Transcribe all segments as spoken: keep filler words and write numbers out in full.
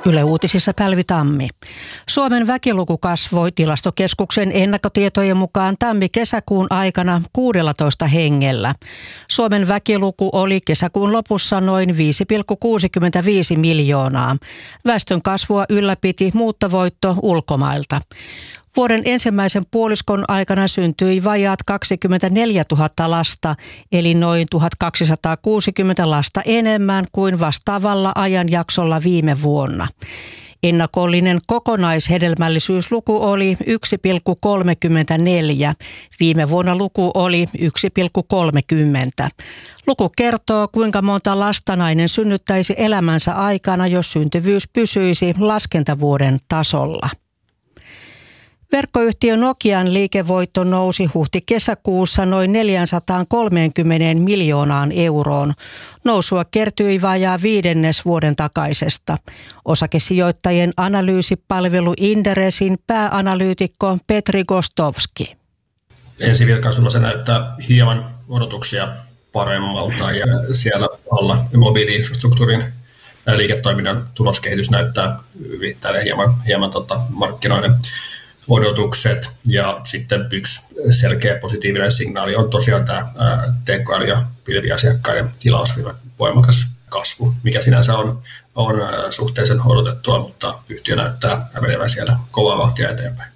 Yle Uutisissa Pälvi Tammi. Suomen väkiluku kasvoi Tilastokeskuksen ennakkotietojen mukaan tammi-kesäkuun aikana kuusitoista hengellä. Suomen väkiluku oli kesäkuun lopussa noin viisi pilkku kuusikymmentäviisi miljoonaa. Väestön kasvua ylläpiti muuttovoitto ulkomailta. Vuoden ensimmäisen puoliskon aikana syntyi vajaat kaksikymmentäneljätuhatta lasta, eli noin tuhatkaksisataakuusikymmentä lasta enemmän kuin vastaavalla ajanjaksolla viime vuonna. Ennakollinen kokonaishedelmällisyysluku oli yksi pilkku kolmekymmentäneljä. Viime vuonna luku oli yksi pilkku kolmekymmentä. Luku kertoo, kuinka monta lasta nainen synnyttäisi elämänsä aikana, jos syntyvyys pysyisi laskentavuoden tasolla. Verkkoyhtiö Nokian liikevoitto nousi huhti-kesäkuussa noin neljäsataakolmekymmentä miljoonaan euroon. Nousua kertyi vajaa viidennes vuoden takaisesta. Osakesijoittajien analyysipalvelu Inderesin pääanalyytikko Petri Gostovski. Ensivirkaisulla se näyttää hieman odotuksia paremmalta ja siellä alla mobiili-infrastruktuurin liiketoiminnan tuloskehitys näyttää ylittäneen hieman, hieman tota markkinoiden odotukset, ja sitten yksi selkeä positiivinen signaali on tosiaan tämä tekoäly- ja pilviasiakkaiden tilausvirran voimakas kasvu, mikä sinänsä on, on suhteellisen odotettua, mutta yhtiö näyttää menevän siellä kovaa vauhtia eteenpäin.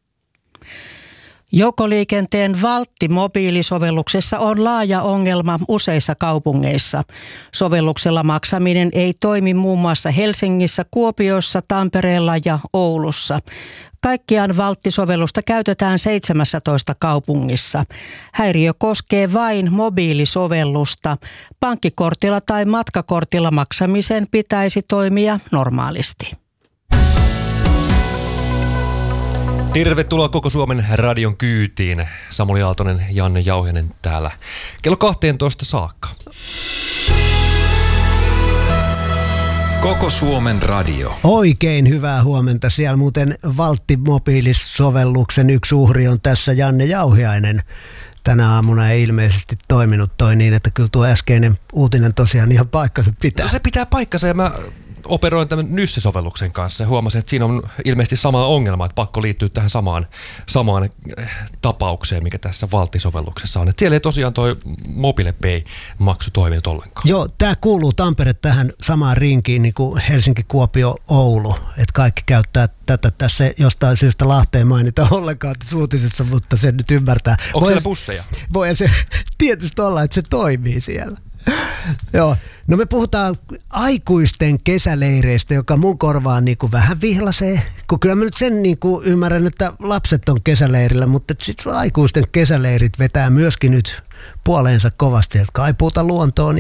Joukkoliikenteen Valtti-mobiilisovelluksessa on laaja ongelma useissa kaupungeissa. Sovelluksella maksaminen ei toimi muun muassa Helsingissä, Kuopiossa, Tampereella ja Oulussa. Kaikkiaan Valtti-sovellusta käytetään seitsemässätoista kaupungissa. Häiriö koskee vain mobiilisovellusta. Pankkikortilla tai matkakortilla maksamisen pitäisi toimia normaalisti. Tervetuloa koko Suomen radion kyytiin. Samuli Aaltonen, Janne Jauhiainen täällä. Kello kahteentoista saakka. Koko Suomen radio. Oikein hyvää huomenta. Siellä muuten Valtti-mobiilisovelluksen yksi uhri on tässä Janne Jauhiainen. Tänä aamuna ei ilmeisesti toiminut toi niin, että kyllä tuo äskeinen uutinen tosiaan ihan paikkansa pitää. No se pitää paikkansa ja mä operoin tämän Nysse-sovelluksen kanssa ja huomasin, että siinä on ilmeisesti sama ongelma, että pakko liittyä tähän samaan, samaan tapaukseen, mikä tässä Valtti-sovelluksessa on. Että siellä ei tosiaan toi MobilePay-maksu toiminut ollenkaan. Joo, tämä kuuluu Tampere tähän samaan rinkiin niin kuin Helsinki, Kuopio, Oulu. Että kaikki käyttää tätä. Tässä jostain syystä Lahteen mainita ollenkaan uutisessa, mutta se nyt ymmärtää. Onko siellä busseja? Voi se tietysti olla, että se toimii siellä. Joo, no me puhutaan aikuisten kesäleireistä, joka mun korvaan niin kuin vähän vihlasee, kun kyllä mä nyt sen niin kuin ymmärrän, että lapset on kesäleirillä, mutta sitten aikuisten kesäleirit vetää myöskin nyt puoleensa kovasti, jotka ei puhuta luontoon